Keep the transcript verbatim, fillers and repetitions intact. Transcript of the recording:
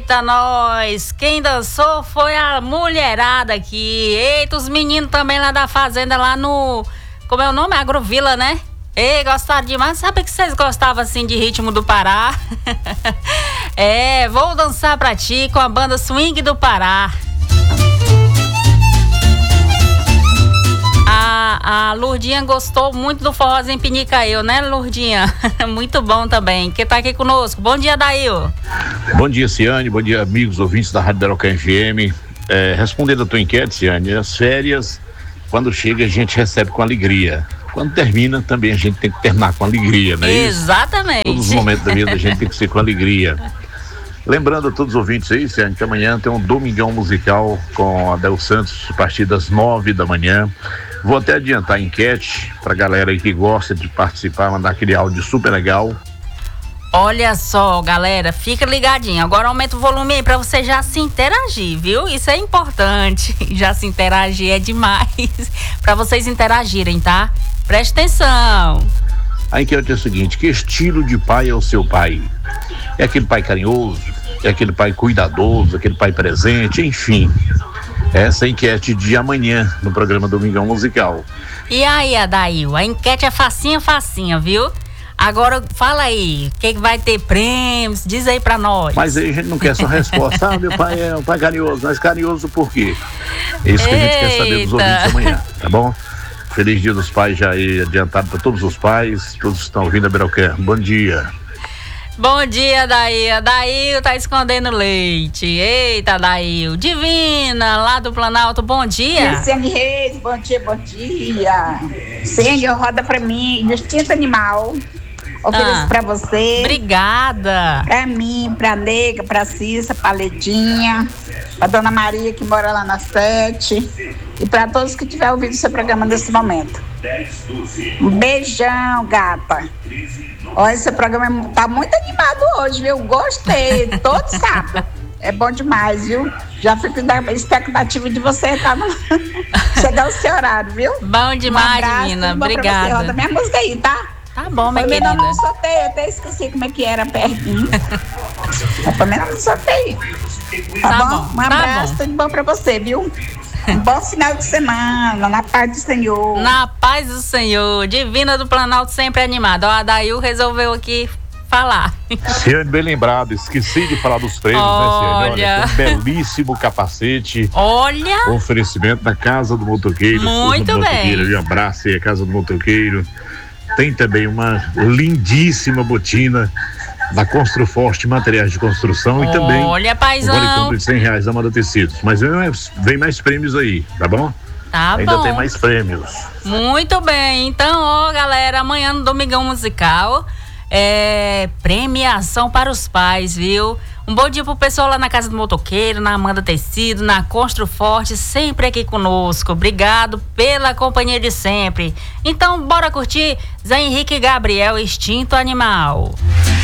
Eita, nós! Quem dançou foi a mulherada aqui. Eita, os meninos também lá da fazenda, lá no... Como é o nome? Agrovila, né? Ei, gostaram demais. Sabe que vocês gostavam assim de ritmo do Pará? É, vou dançar pra ti com a banda Swing do Pará. A, a Lurdinha gostou muito do Forrozinho Pinicaeu, né, Lurdinha? Muito bom também. Quem tá aqui conosco? Bom dia, Dail. Bom dia, Ciane. Bom dia, amigos ouvintes da Rádio Berocan F M. É, respondendo a tua enquete, Ciane, as férias, quando chega, a gente recebe com alegria. Quando termina, também a gente tem que terminar com alegria, né? Exatamente. Todos os momentos da vida a gente tem que ser com alegria. Lembrando a todos os ouvintes aí, Ciane, que amanhã tem um Domingão Musical com a Del Santos, a partir das nove da manhã. Vou até adiantar a enquete pra galera aí que gosta de participar, mandar aquele áudio super legal. Olha só, galera, fica ligadinho. Agora aumenta o volume aí pra você já se interagir, viu? Isso é importante. Já se interagir é demais. Pra vocês interagirem, tá? Preste atenção. A enquete é a seguinte: que estilo de pai é o seu pai? É aquele pai carinhoso? É aquele pai cuidadoso? Aquele pai presente? Enfim. Essa é a enquete de amanhã no programa Domingão Musical. E aí, Adail, a enquete é facinha, facinha, viu? Agora, fala aí, o que, que vai ter prêmios? Diz aí pra nós. Mas aí a gente não quer só resposta. Ah, meu pai é um pai carinhoso. Mas carinhoso por quê? É isso que a gente quer saber dos ouvintes amanhã, tá bom? Feliz Dia dos Pais já aí adiantado para todos os pais, todos que estão ouvindo a Berocan. Bom dia. Bom dia, Dail. Dail tá escondendo leite. Eita, Dail. Divina, lá do Planalto, bom dia. Luciane Reis, bom dia, bom dia. Senhor, roda pra mim, Instinto Animal. Ofereço ah, pra você. Obrigada. Pra mim, pra Nega, pra Cissa, pra Ledinha, pra Dona Maria que mora lá na Sete. E pra todos que tiverem ouvido o seu programa nesse momento. Um beijão, gata. Olha, esse programa tá muito animado hoje, viu? Gostei, todo sábado. É bom demais, viu? Já fico na expectativa de você tá no... chegar o seu horário, viu? Bom demais, um menina. Bom obrigada. Roda minha música aí, tá? Tá bom, minha querida. Pelo menos não soltei, até esqueci como é que era pertinho. Mas pelo menos não soltei. Tá, tá bom? bom? Um abraço, tá tudo bom pra você, viu? Um bom final de semana, na paz do Senhor. Na paz do Senhor, Divina do Planalto sempre animada. Ó, a Dail resolveu aqui falar. Ciane, bem lembrado, esqueci de falar dos prêmios, olha. né, Ciane? Olha, tem um belíssimo capacete. Olha! Oferecimento da Casa do Motoqueiro. Muito do bem. Motoqueiro, um abraço aí, a Casa do Motoqueiro. Tem também uma lindíssima botina da Construforte Materiais de Construção. Olha, e também olha, paizão, o vale compra de cem reais da Amanda Tecidos. Mas vem mais, vem mais prêmios aí, tá bom? Tá Ainda bom. tem mais prêmios. Muito bem, então, ó, galera, amanhã no Domingão Musical é premiação para os pais, viu? Um bom dia pro pessoal lá na Casa do Motoqueiro, na Amanda Tecido, na Construforte, sempre aqui conosco. Obrigado pela companhia de sempre. Então, bora curtir Zé Henrique e Gabriel, Instinto Animal.